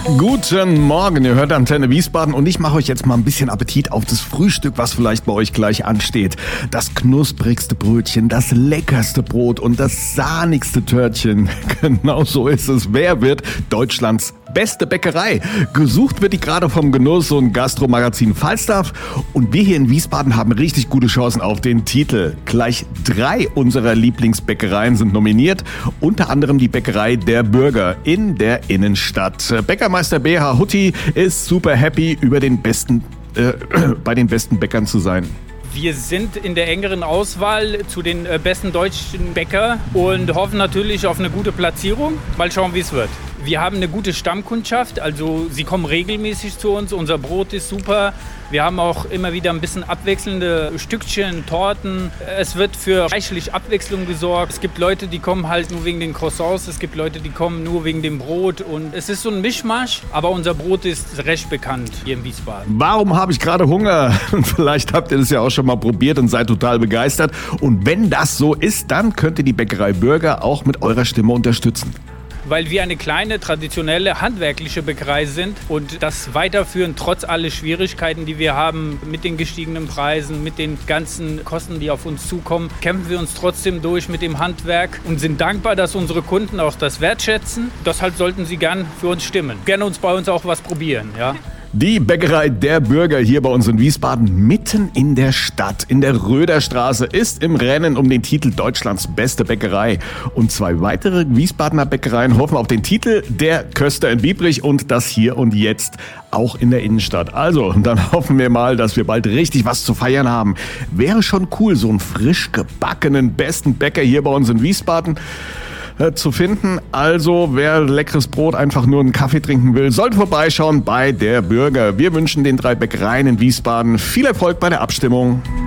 Guten Morgen, ihr hört Antenne Wiesbaden und ich mache euch jetzt mal ein bisschen Appetit auf das Frühstück, was vielleicht bei euch gleich ansteht. Das knusprigste Brötchen, das leckerste Brot und das sahnigste Törtchen. Genau so ist es. Wer wird Deutschlands beste Bäckerei? Gesucht wird die gerade vom Genuss- und Gastromagazin Falstaff und wir hier in Wiesbaden haben richtig gute Chancen auf den Titel. Gleich 3 unserer Lieblingsbäckereien sind nominiert, unter anderem die Bäckerei Der Bürger in der Innenstadt. Bäckermeister BH Hutti ist super happy, bei den besten Bäckern zu sein. Wir sind in der engeren Auswahl zu den besten deutschen Bäcker und hoffen natürlich auf eine gute Platzierung. Mal schauen, wie es wird. Wir haben eine gute Stammkundschaft, also sie kommen regelmäßig zu uns. Unser Brot ist super. Wir haben auch immer wieder ein bisschen abwechselnde Stückchen, Torten. Es wird für reichlich Abwechslung gesorgt. Es gibt Leute, die kommen halt nur wegen den Croissants. Es gibt Leute, die kommen nur wegen dem Brot. Und es ist so ein Mischmasch, aber unser Brot ist recht bekannt hier in Wiesbaden. Warum habe ich gerade Hunger? Vielleicht habt ihr das ja auch schon mal probiert und seid total begeistert. Und wenn das so ist, dann könnt ihr die Bäckerei Bürger auch mit eurer Stimme unterstützen. Weil wir eine kleine, traditionelle, handwerkliche Bäckerei sind und das weiterführen, trotz aller Schwierigkeiten, die wir haben mit den gestiegenen Preisen, mit den ganzen Kosten, die auf uns zukommen, kämpfen wir uns trotzdem durch mit dem Handwerk und sind dankbar, dass unsere Kunden auch das wertschätzen. Deshalb sollten sie gern für uns stimmen. Gerne bei uns auch was probieren, ja. Die Bäckerei Der Bürger hier bei uns in Wiesbaden, mitten in der Stadt, in der Röderstraße, ist im Rennen um den Titel Deutschlands beste Bäckerei. Und 2 weitere Wiesbadener Bäckereien hoffen auf den Titel, der Köster in Biebrich und das Hier und Jetzt auch in der Innenstadt. Also, dann hoffen wir mal, dass wir bald richtig was zu feiern haben. Wäre schon cool, so einen frisch gebackenen besten Bäcker hier bei uns in Wiesbaden zu finden. Also, wer leckeres Brot einfach nur einen Kaffee trinken will, sollte vorbeischauen bei Der Bürger. Wir wünschen den 3 Bäckereien in Wiesbaden viel Erfolg bei der Abstimmung.